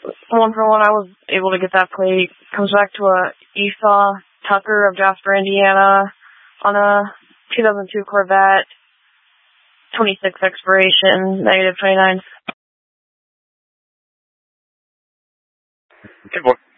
1 for 1, I was able to get that plate. Comes back to a Esau Tucker of Jasper, Indiana, on a 2002 Corvette, 26 expiration, -29. Good boy.